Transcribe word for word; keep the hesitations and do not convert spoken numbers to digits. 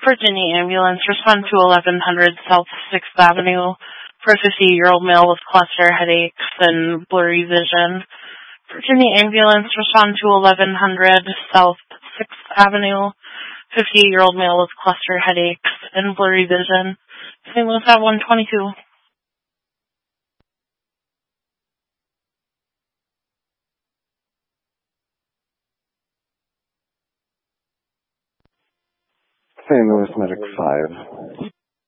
Virginia ambulance, respond to eleven hundred South sixth Avenue for a fifty-year-old male with cluster headaches and blurry vision. Virginia ambulance, respond to eleven hundred South sixth Avenue, fifty-year-old male with cluster headaches and blurry vision. Saint Louis at one twenty-two. Saint Louis Medic five.